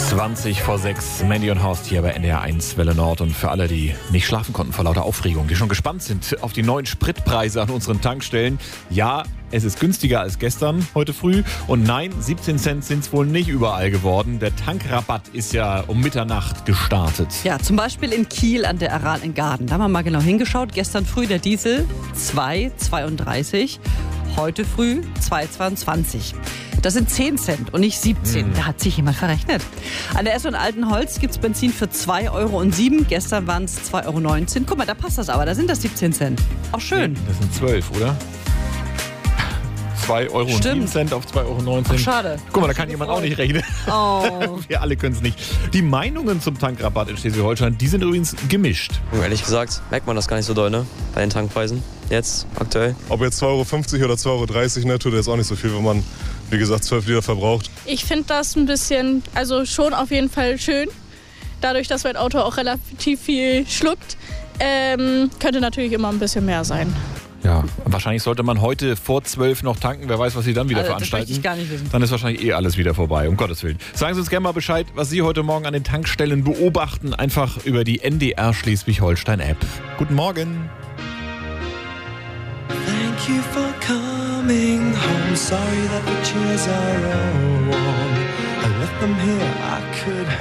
20 vor 6, Mandy und Horst hier bei NDR 1 Welle Nord. Und für alle, die nicht schlafen konnten vor lauter Aufregung, die schon gespannt sind auf die neuen Spritpreise an unseren Tankstellen. Ja, es ist günstiger als gestern, heute früh. Und nein, 17 Cent sind es wohl nicht überall geworden. Der Tankrabatt ist ja um Mitternacht gestartet. Ja, zum Beispiel in Kiel an der Aral in Garden. Da haben wir mal genau hingeschaut. Gestern früh der Diesel 2,32. Heute früh 2,22. Das sind 10 Cent und nicht 17. Da hat sich jemand verrechnet. An der S- und Altenholz gibt es Benzin für 2,07 Euro. Gestern waren es 2,19 Euro. Guck mal, da passt das aber. Da sind das 17 Cent. Auch schön. Das sind 12, oder? 2,07 Euro auf 2,19 Euro. Ach, schade. Guck mal, da kann jemand auch nicht rechnen. Oh. Wir alle können es nicht. Die Meinungen zum Tankrabatt in Schleswig-Holstein, die sind übrigens gemischt. Ehrlich gesagt merkt man das gar nicht so doll, ne? Bei den Tankpreisen. Jetzt, aktuell. Ob jetzt 2,50 Euro oder 2,30 Euro, ne, tut jetzt auch nicht so viel, wenn man, wie gesagt, 12 Liter verbraucht. Ich finde das ein bisschen, also schon auf jeden Fall schön. Dadurch, dass mein Auto auch relativ viel schluckt, könnte natürlich immer ein bisschen mehr sein. Ja, wahrscheinlich sollte man heute vor 12 noch tanken. Wer weiß, was sie dann wieder veranstalten. Das möchte ich gar nicht wissen. Dann ist wahrscheinlich alles wieder vorbei, um Gottes Willen. Sagen Sie uns gerne mal Bescheid, was Sie heute Morgen an den Tankstellen beobachten. Einfach über die NDR Schleswig-Holstein-App. Guten Morgen. Thank you for coming home. Sorry that the chairs are all warm. I left them here, I could